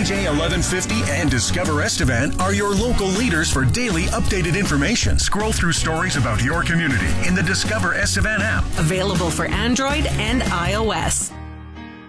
KCJ 1150 and Discover Estevan are your local leaders for daily updated information. Scroll through stories about your community in the Discover Estevan app. Available for Android and iOS.